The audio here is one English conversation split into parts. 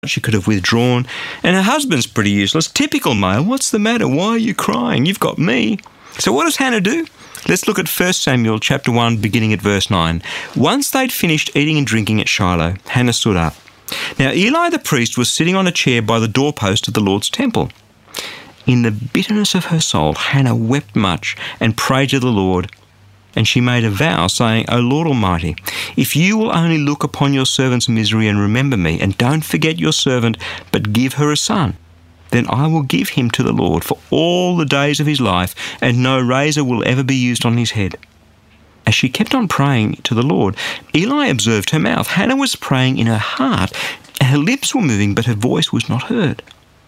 She could have withdrawn. And her husband's pretty useless. Typical male. What's the matter? Why are you crying? You've got me. So what does Hannah do? Let's look at 1 Samuel chapter 1, beginning at verse 9. Once they'd finished eating and drinking at Shiloh, Hannah stood up. Now Eli the priest was sitting on a chair by the doorpost of the Lord's temple. In the bitterness of her soul, Hannah wept much and prayed to the Lord. And she made a vow, saying, O Lord Almighty, if you will only look upon your servant's misery and remember me, and don't forget your servant, but give her a son, then I will give him to the Lord for all the days of his life, and no razor will ever be used on his head. As she kept on praying to the Lord, Eli observed her mouth. Hannah was praying in her heart, and her lips were moving, but her voice was not heard.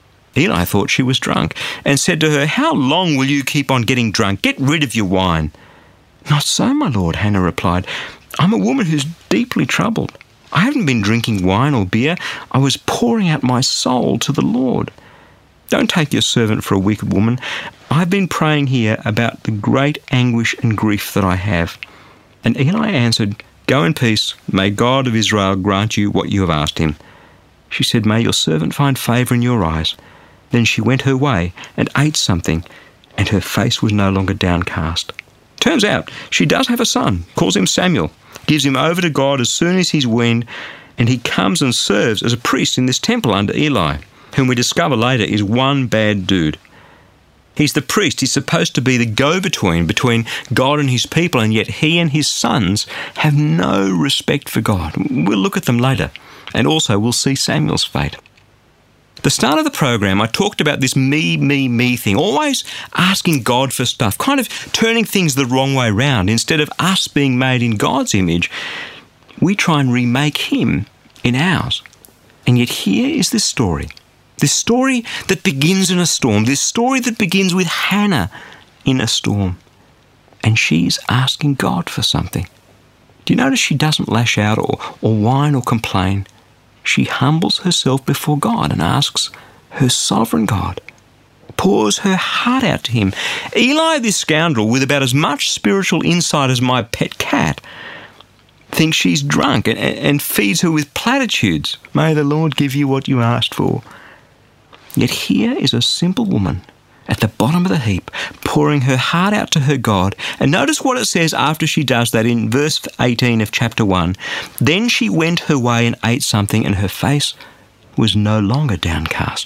Eli thought she was drunk, and said to her, How long will you keep on getting drunk? Get rid of your wine. Not so, my lord, Hannah replied. I'm a woman who's deeply troubled. I haven't been drinking wine or beer. I was pouring out my soul to the Lord. Don't take your servant for a wicked woman. I've been praying here about the great anguish and grief that I have. And Eli answered, Go in peace. May God of Israel grant you what you have asked him. She said, May your servant find favour in your eyes. Then she went her way and ate something, and her face was no longer downcast. Turns out she does have a son, calls him Samuel, gives him over to God as soon as he's weaned, and he comes and serves as a priest in this temple under Eli, whom we discover later is one bad dude. He's the priest. He's supposed to be the go-between between God and his people, and yet he and his sons have no respect for God. We'll look at them later, and also we'll see Samuel's fate. The start of the program, I talked about this me thing, always asking God for stuff, kind of turning things the wrong way round. Instead of us being made in God's image, we try and remake him in ours. And yet here is this story that begins in a storm, this story that begins with Hannah in a storm. And she's asking God for something. Do you notice she doesn't lash out or whine or complain? She humbles herself before God and asks her sovereign God, pours her heart out to him. Eli, this scoundrel with about as much spiritual insight as my pet cat, thinks she's drunk and feeds her with platitudes. May the Lord give you what you asked for. Yet here is a simple woman at the bottom of the heap, pouring her heart out to her God. And notice what it says after she does that in verse 18 of chapter 1. Then she went her way and ate something, and her face was no longer downcast.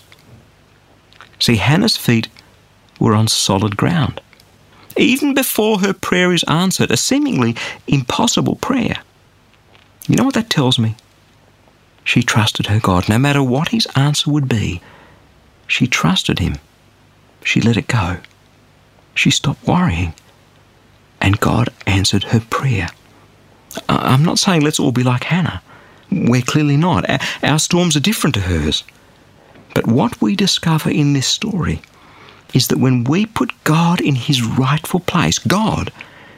See, Hannah's feet were on solid ground. Even before her prayer is answered, a seemingly impossible prayer. You know what that tells me? She trusted her God. No matter what his answer would be, she trusted him. She let it go. She stopped worrying. And God answered her prayer. I'm not saying let's all be like Hannah. We're clearly not. Our storms are different to hers. But what we discover in this story is that when we put God in his rightful place, God,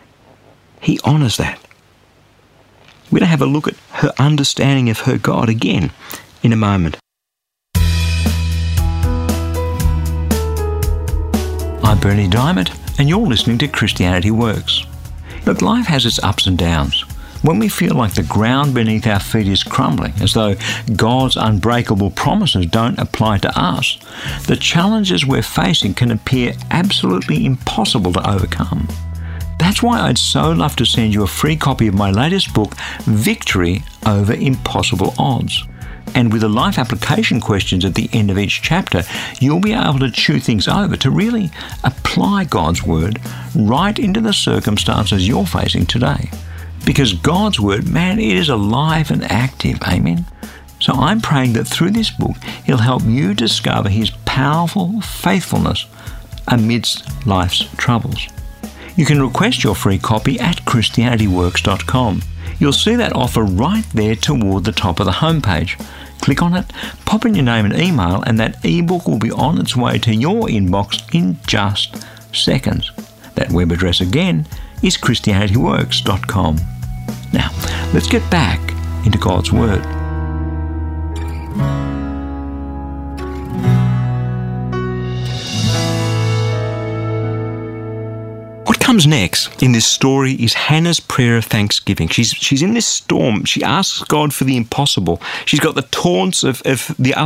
he honours that. We're going to have a look at her understanding of her God again in a moment. I'm Bernie Diamond, and you're listening to Christianity Works. Look, life has its ups and downs. When we feel like the ground beneath our feet is crumbling, as though God's unbreakable promises don't apply to us, the challenges we're facing can appear absolutely impossible to overcome. That's why I'd so love to send you a free copy of my latest book, Victory Over Impossible Odds. And with the life application questions at the end of each chapter, you'll be able to chew things over to really apply God's Word right into the circumstances you're facing today. Because God's Word, man, it is alive and active, amen? So I'm praying that through this book, He'll help you discover His powerful faithfulness amidst life's troubles. You can request your free copy at ChristianityWorks.com. You'll see that offer right there toward the top of the homepage. Click on it, pop in your name and email, and that ebook will be on its way to your inbox in just seconds. That web address again is ChristianityWorks.com. Now, let's get back into God's Word. What comes next in this story is Hannah's prayer of thanksgiving. She's in this storm. She asks God for the impossible. She's got the taunts of the